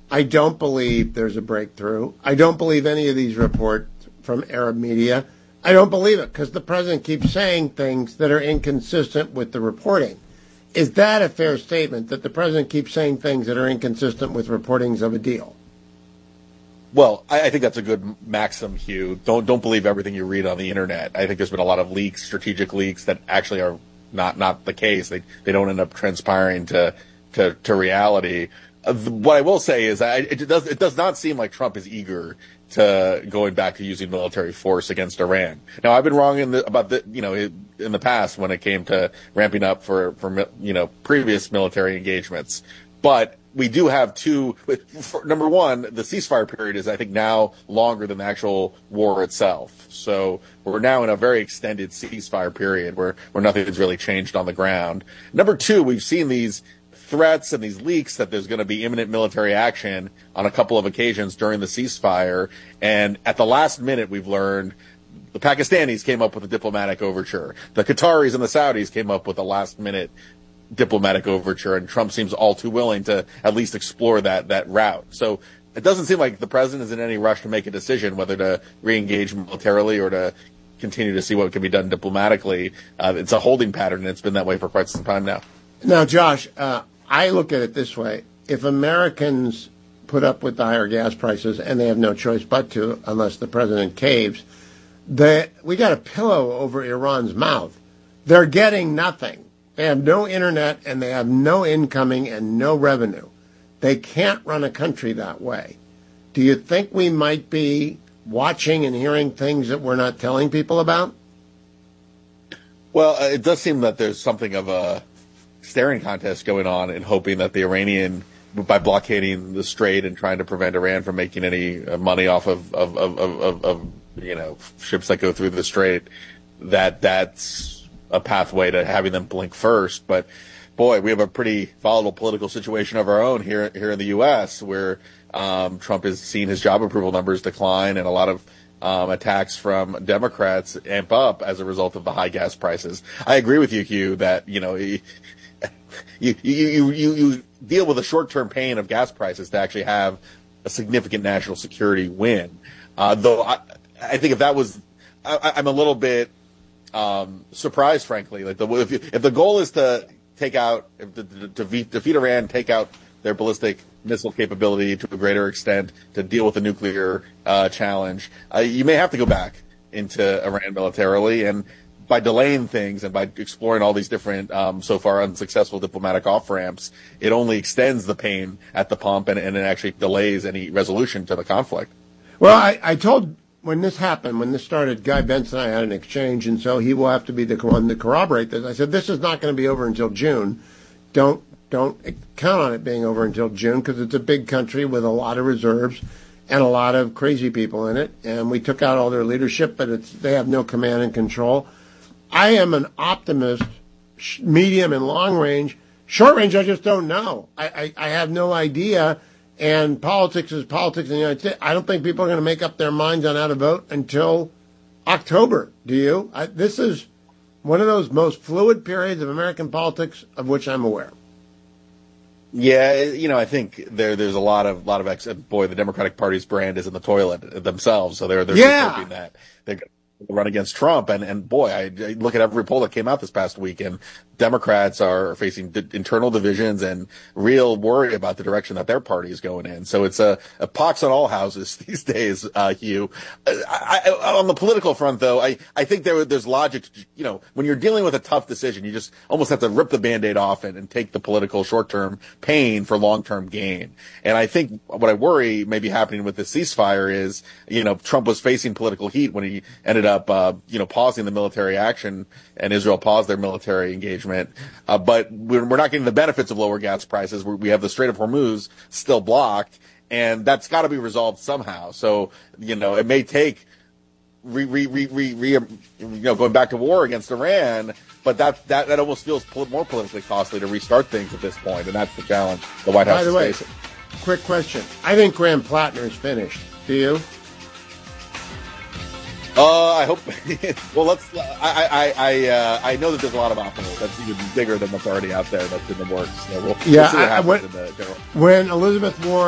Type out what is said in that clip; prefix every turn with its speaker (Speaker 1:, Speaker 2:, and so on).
Speaker 1: I don't believe there's a breakthrough. I don't believe any of these reports from Arab media. I don't believe it because the president keeps saying things that are inconsistent with the reporting. Is that a fair statement, that the president keeps saying things that are inconsistent with reportings of a deal?
Speaker 2: Well, I think that's a good maxim, Hugh. Don't believe everything you read on the internet. I think there's been a lot of leaks, strategic leaks, that actually are not the case. They don't end up transpiring to reality. What I will say is it does not seem like Trump is eager to going back to using military force against Iran. Now, I've been wrong in the past when it came to ramping up for previous military engagements, but we do have number one, the ceasefire period is, I think, now longer than the actual war itself. So we're now in a very extended ceasefire period where nothing has really changed on the ground. Number two, we've seen these threats and these leaks that there's going to be imminent military action on a couple of occasions during the ceasefire. And at the last minute, we've learned the Pakistanis came up with a diplomatic overture. The Qataris and the Saudis came up with a last minute diplomatic overture, and Trump seems all too willing to at least explore that route. So it doesn't seem like the president is in any rush to make a decision whether to re-engage militarily or to continue to see what can be done diplomatically. It's a holding pattern, and it's been that way for quite some time now.
Speaker 1: Now, Josh, I look at it this way. If Americans put up with the higher gas prices, and they have no choice but to, unless the president caves, we got a pillow over Iran's mouth. They're getting nothing. They have no internet, and they have no incoming and no revenue. They can't run a country that way. Do you think we might be watching and hearing things that we're not telling people about?
Speaker 2: Well, it does seem that there's something of a staring contest going on in hoping that the Iranian, by blockading the strait and trying to prevent Iran from making any money off of ships that go through the strait, that's a pathway to having them blink first. But boy, we have a pretty volatile political situation of our own here in the U.S. where Trump has seen his job approval numbers decline, and a lot of attacks from Democrats amp up as a result of the high gas prices. I agree with you, Hugh, that you deal with the short-term pain of gas prices to actually have a significant national security win. Though I think if that was, I'm a little bit surprised, frankly. Like if the goal is to take out, to defeat Iran, take out their ballistic missile capability to a greater extent, to deal with the nuclear challenge, you may have to go back into Iran militarily, and by delaying things and by exploring all these different, so far unsuccessful diplomatic off-ramps, it only extends the pain at the pump and it actually delays any resolution to the conflict.
Speaker 1: Well, I told, when this happened, when this started, Guy Benson and I had an exchange, and so he will have to be the one to corroborate this. I said, this is not going to be over until June. Don't count on it being over until June, because it's a big country with a lot of reserves and a lot of crazy people in it. And we took out all their leadership, but they have no command and control. I am an optimist, medium and long range. Short range, I just don't know. I have no idea. And politics is politics in the United States. I don't think people are going to make up their minds on how to vote until October. Do you? This is one of those most fluid periods of American politics of which I'm aware.
Speaker 2: Yeah, I think there's a lot of boy, the Democratic Party's brand is in the toilet themselves, so they're hoping that they're going to run against Trump, and boy, I look at every poll that came out this past week, and Democrats are facing internal divisions and real worry about the direction that their party is going in. So it's a pox on all houses these days, Hugh. On the political front, though, I think there's logic. When you're dealing with a tough decision, you just almost have to rip the Band-Aid off and take the political short-term pain for long-term gain. And I think what I worry may be happening with the ceasefire is, Trump was facing political heat when he ended up, pausing the military action, and Israel paused their military engagement. But we're not getting the benefits of lower gas prices. We have the Strait of Hormuz still blocked, and that's got to be resolved somehow. So, it may take going back to war against Iran, but that almost feels more politically costly to restart things at this point, and that's the challenge the White House is facing.
Speaker 1: By the way, quick question. I think Graham Plattner is finished. Do you?
Speaker 2: I hope. Well, I know that there's a lot of optimism that's even bigger than what's already out there that's in the works. So we'll see what happens in the general.
Speaker 1: When Elizabeth Warren